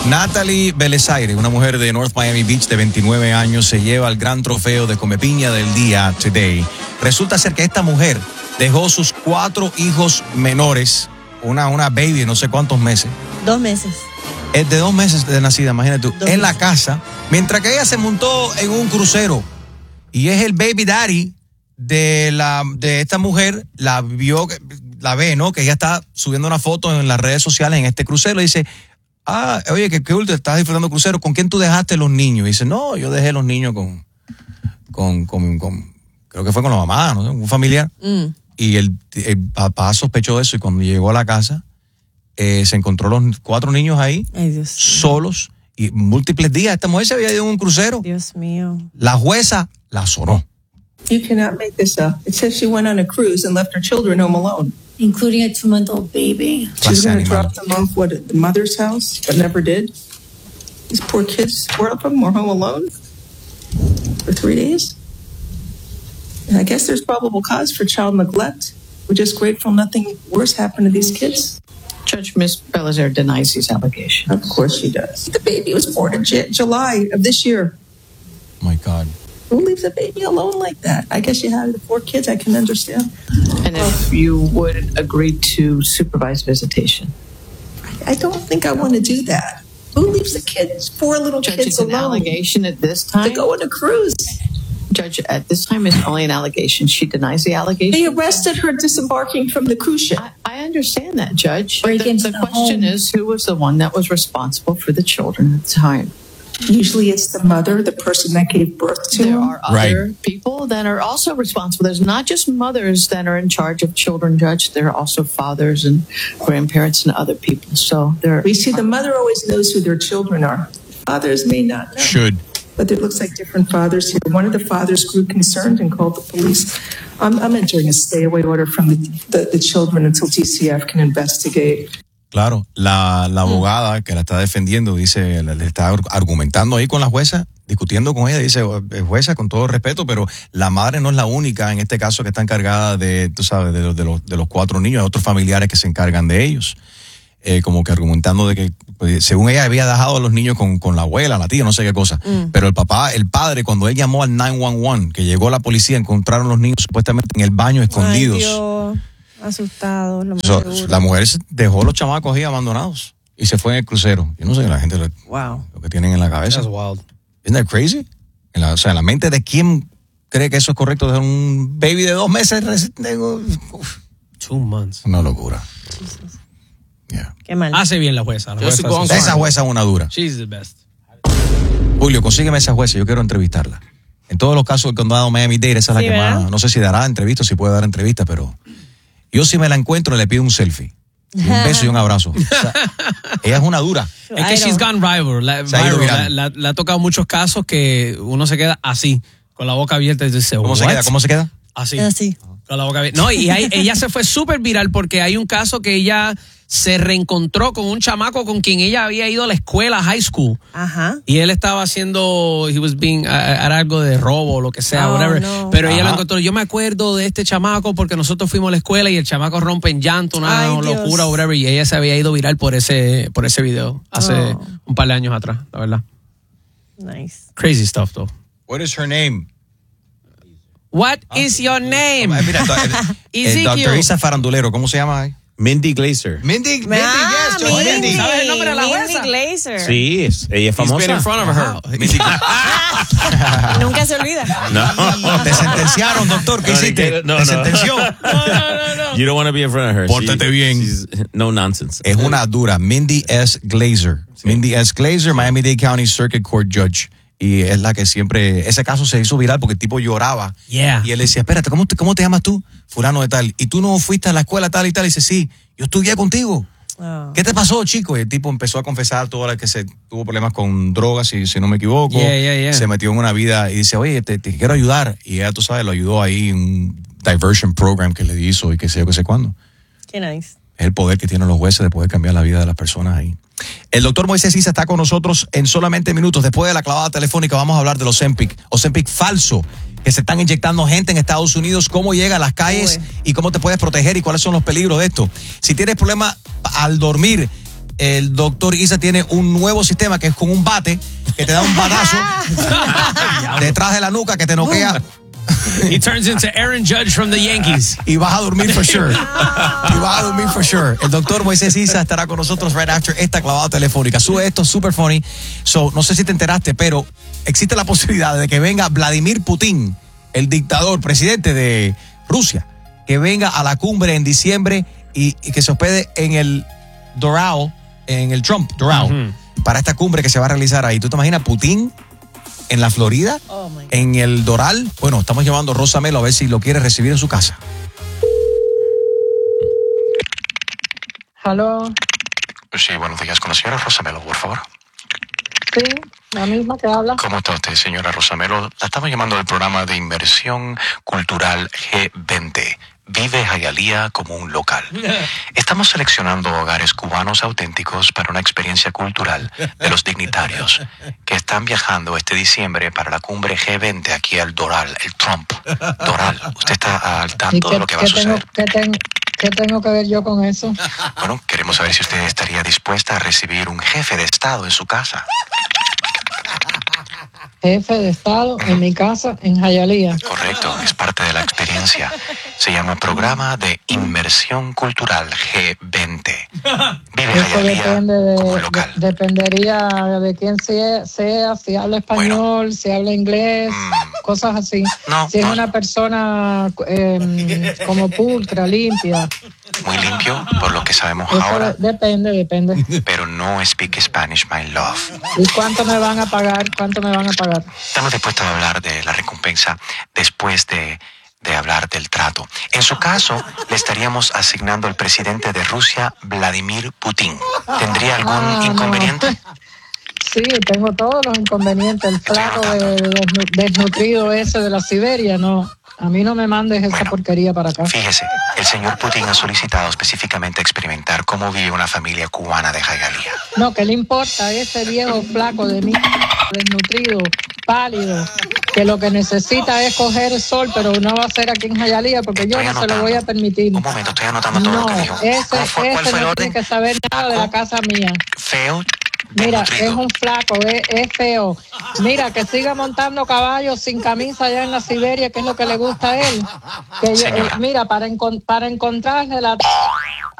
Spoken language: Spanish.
Natalie Belisaire, una mujer de North Miami Beach de 29 años, se lleva el gran trofeo de Comepiña del día today. Resulta ser que esta mujer dejó sus 4 hijos menores, una baby, no sé cuántos meses. 2 meses. Es de 2 meses de nacida, imagínate tú, en la casa, mientras que ella se montó en un crucero. Y es el baby daddy de esta mujer, la ve, ¿no? Que ella está subiendo una foto en las redes sociales en este crucero y dice, oye, qué cool, te estás disfrutando crucero, ¿con quién tú dejaste los niños? Y dice, no, yo dejé los niños con creo que fue con la mamá, ¿no? Un familiar. Y el papá sospechó de eso y cuando llegó a la casa, se encontró los 4 niños ahí, solos, y múltiples días. Esta mujer se había ido en un crucero. Dios mío. La jueza la sonó. You cannot make this up. It says she went on a cruise and left her children home alone. Including a 2-month-old baby. She's going to drop them off, at the mother's house, but never did. These poor kids, 4 of them were home alone for 3 days. And I guess there's probable cause for child neglect. We're just grateful nothing worse happened to these kids. Judge Ms. Belisaire denies these allegations. Of course she does. The baby was born in July of this year. Oh my God. Who leaves a baby alone like that? I guess you had 4 kids, I can understand. And if you would agree to supervised visitation. I don't think I want to do that. Who leaves the kids, 4 little Judge, kids it's an alone? allegation at this time. To go on a cruise. Judge, at this time it's only an allegation. She denies the allegation. They arrested her disembarking from the cruise ship. I understand that, Judge. Break into The the question home. is, who was the one that was responsible for the children at the time? Usually it's the mother, the person that gave birth to There them. are other people that are also responsible. There's not just mothers that are in charge of children, Judge. There are also fathers and grandparents and other people. So there. We see the mother always knows who their children are. Fathers may not know. Should. But it looks like different fathers here. One of the fathers grew concerned and called the police. I'm entering a stay-away order from the children until TCF can investigate. Claro, la abogada que la está defendiendo dice, le está argumentando ahí con la jueza, discutiendo con ella, dice, jueza, con todo respeto, pero la madre no es la única en este caso que está encargada de, tú sabes, de los 4 niños, hay otros familiares que se encargan de ellos. Como que argumentando de que, pues, según ella había dejado a los niños con la abuela, la tía, no sé qué cosa. Pero el padre, cuando él llamó al 911, que llegó la policía, encontraron los niños supuestamente en el baño escondidos. Ay, Dios. Asustados. La mujer dejó los chamacos ahí abandonados y se fue en el crucero. Yo no sé, la gente lo que tienen en la cabeza. That's wild. Isn't that crazy? En la mente de quién cree que eso es correcto, dejar un baby de 2 meses. 2 months. Una locura. Yeah. Qué mal. Hace bien la jueza. Esa jueza es una dura. She's the best. Julio, consígueme esa jueza, yo quiero entrevistarla. En todos los casos del condado Miami-Dade, esa es la que más, no sé si dará entrevistas, si puede dar entrevistas, pero yo si me la encuentro le pido un selfie. Un beso y un abrazo. O sea, ella es una dura. Es que she's gone viral. La ha tocado muchos casos que uno se queda así, con la boca abierta y dice, ¿Cómo se queda? ¿Cómo se queda? Así. Así. Con la boca abierta. No, y ella se fue súper viral porque hay un caso que ella se reencontró con un chamaco con quien ella había ido a la escuela, high school. Ajá. Y él estaba haciendo, era algo de robo o lo que sea, whatever. No. Pero ella lo encontró. Yo me acuerdo de este chamaco porque nosotros fuimos a la escuela y el chamaco rompe en llanto, una locura, whatever. Y ella se había ido viral por ese video hace un par de años atrás, la verdad. Nice. Crazy stuff, though. What is her name? What is your name? Mira, Dr. Isa Farandulero, ¿cómo se llama? Mindy Glazer. Mindy, yes, Mindy. ¿Sabes el nombre de la jueza? Mindy Glazer. Sí, ella es famosa. He's been in front of her. Nunca se olvida. No. Te sentenciaron, doctor. ¿Qué hiciste? Te sentenció. No. You don't want to be in front of her. Pórtate bien. No nonsense. Es una dura. Mindy S. Glazer. Sí. Mindy S. Glazer, Miami-Dade County Circuit Court Judge. Y es la que siempre... Ese caso se hizo viral porque el tipo lloraba. Yeah. Y él decía, espérate, ¿cómo te llamas tú? Fulano de tal. ¿Y tú no fuiste a la escuela tal y tal? Y dice, sí, yo estudié contigo. Oh. ¿Qué te pasó, chico? Y el tipo empezó a confesar todo lo que se tuvo problemas con drogas, si no me equivoco. Yeah. Se metió en una vida y dice, oye, te quiero ayudar. Y ella, tú sabes, lo ayudó ahí en un diversion program que le hizo y qué sé yo, qué sé cuándo. Qué nice. Es el poder que tienen los jueces de poder cambiar la vida de las personas ahí. El doctor Moisés Isa está con nosotros en solamente minutos. Después de la clavada telefónica vamos a hablar de los Ozempic falso, que se están inyectando gente en Estados Unidos, cómo llega a las calles y cómo te puedes proteger y cuáles son los peligros de esto. Si tienes problemas al dormir, el doctor Isa tiene un nuevo sistema que es con un bate que te da un batazo detrás de la nuca que te noquea. He turns into Aaron Judge from the Yankees. Y vas a dormir for sure. El doctor Moisés Isa estará con nosotros right after esta clavada telefónica. Sube esto, super funny. So, no sé si te enteraste, pero existe la posibilidad de que venga Vladimir Putin, el dictador, presidente de Rusia, que venga a la cumbre en diciembre y que se hospede en el Doral, en el Trump Doral, para esta cumbre que se va a realizar ahí. ¿Tú te imaginas Putin en la Florida, en el Doral? Bueno, estamos llamando a Rosa Melo a ver si lo quiere recibir en su casa. ¿Aló? Sí, buenos días. Con la señora Rosa Melo, por favor. Sí, la misma que habla. ¿Cómo está usted, señora Rosa Melo? La estamos llamando del programa de inversión cultural G20. Vive Hialeah como un local. Estamos seleccionando hogares cubanos auténticos para una experiencia cultural de los dignitarios que están viajando este diciembre para la cumbre G20 aquí al Doral, el Trump Doral. ¿Usted está al tanto de lo que va a suceder? ¿Qué tengo que ver yo con eso? Bueno, queremos saber si usted estaría dispuesta a recibir un jefe de Estado en su casa. Jefe de Estado en mi casa en Hialeah. Correcto, es parte de la experiencia. Se llama Programa de Inmersión Cultural G20. Vive Eso Hialeah como local. dependería de quién sea, si habla español, si habla inglés, cosas así. Si es una persona como pulcra, limpia. Muy limpio, por lo que sabemos Eso ahora. Depende. Pero no speak Spanish, my love. ¿Y cuánto me van a pagar? Estamos dispuestos a hablar de la recompensa después de hablar del trato. En su caso, le estaríamos asignando al presidente de Rusia, Vladimir Putin. ¿Tendría algún inconveniente? No. Sí, tengo todos los inconvenientes. El flaco desnutrido ese de la Siberia, no. A mí no me mandes esa porquería para acá. Fíjese, el señor Putin ha solicitado específicamente experimentar cómo vive una familia cubana de Hialeah. No, ¿qué le importa a ese viejo flaco de mí, desnutrido, pálido, que lo que necesita es coger el sol, pero no va a ser aquí en Hialeah porque yo no se lo voy a permitir. Un momento, estoy anotando todo lo que dijo. Ese ¿Cuál fue el no orden? tiene que saber nada de la casa mía. Feo. Mira, desnutrido. es un flaco, es feo. Mira, que siga montando caballos sin camisa allá en la Siberia, que es lo que le gusta a él. Mira, para encontrarle la